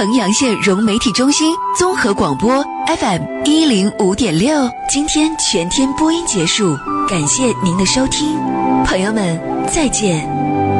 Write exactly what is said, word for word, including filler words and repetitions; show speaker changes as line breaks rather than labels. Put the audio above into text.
衡阳县融媒体中心综合广播 F M 一零五点六。今天全天播音结束，感谢您的收听，朋友们再见。